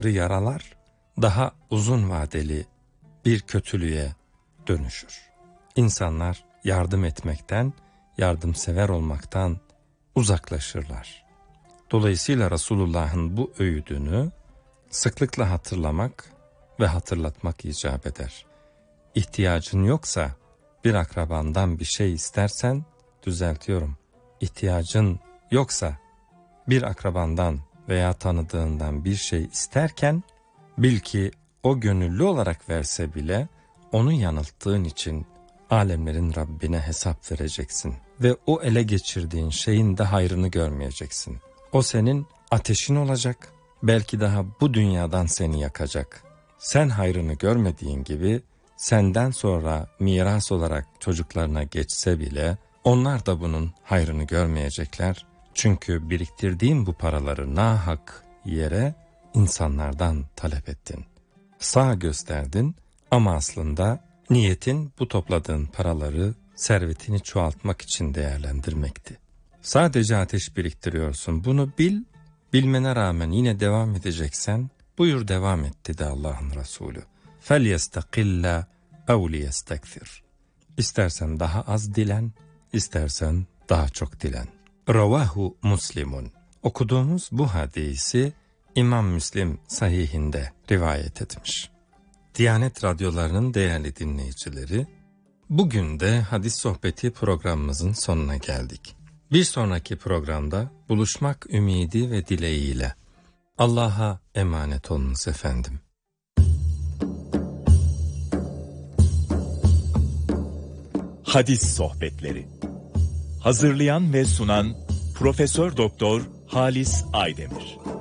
yaralar daha uzun vadeli bir kötülüğe dönüşür. İnsanlar yardım etmekten, yardımsever olmaktan uzaklaşırlar. Dolayısıyla Resulullah'ın bu öğüdünü sıklıkla hatırlamak ve hatırlatmak icap eder. İhtiyacın yoksa bir akrabandan bir şey istersen, ihtiyacın yoksa bir akrabandan veya tanıdığından bir şey isterken, bil ki o gönüllü olarak verse bile onu yanılttığın için alemlerin Rabbine hesap vereceksin. Ve o ele geçirdiğin şeyin de hayrını görmeyeceksin. O senin ateşin olacak, belki daha bu dünyadan seni yakacak. Sen hayrını görmediğin gibi senden sonra miras olarak çocuklarına geçse bile onlar da bunun hayrını görmeyecekler. Çünkü biriktirdiğin bu paraları nahak yere insanlardan talep ettin. Sağ gösterdin ama aslında niyetin bu topladığın paraları servetini çoğaltmak için değerlendirmekti. Sadece ateş biriktiriyorsun. Bunu bil, bilmene rağmen yine devam edeceksen buyur devam et dedi Allah'ın Resulü. فَلْيَسْتَقِلَّ اَوْ لِيَسْتَكْثِرْ. İstersen daha az dilen, istersen daha çok dilen. Ravahu Muslimun. Okuduğumuz bu hadisi İmam Müslim sahihinde rivayet etmiş. Diyanet radyolarının değerli dinleyicileri, bugün de hadis sohbeti programımızın sonuna geldik. Bir sonraki programda buluşmak ümidi ve dileğiyle Allah'a emanet olunuz efendim. Hadis sohbetleri. Hazırlayan ve sunan Profesör Doktor Halis Aydemir.